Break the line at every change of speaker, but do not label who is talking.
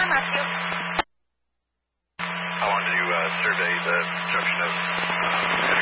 Matthew.
I wanted to survey the junction of